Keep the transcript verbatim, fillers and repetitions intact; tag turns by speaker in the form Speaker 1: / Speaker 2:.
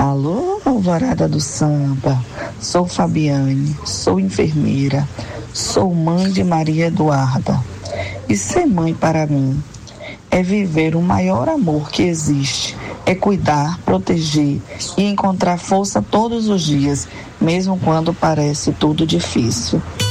Speaker 1: Alô, Alvorada do Samba, sou Fabiane, sou enfermeira, sou mãe de Maria Eduarda. E ser mãe para mim é viver o maior amor que existe, é cuidar, proteger e encontrar força todos os dias, mesmo quando parece tudo difícil.